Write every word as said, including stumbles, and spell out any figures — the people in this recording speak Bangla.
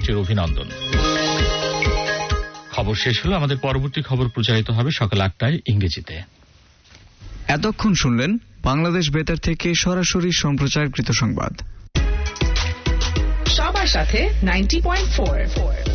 সবচেয়ে অভিনন্দন। খবর শেষ হলো। আমাদের পরবর্তী খবর প্রচারিত হবে সকাল আটটায় ইংরেজিতে। এতক্ষণ শুনলেন বাংলাদেশ বেতার থেকে সরাসরি সম্প্রচারকৃত সংবাদ। সবার সাথে নাইনটি পয়েন্ট ফোর।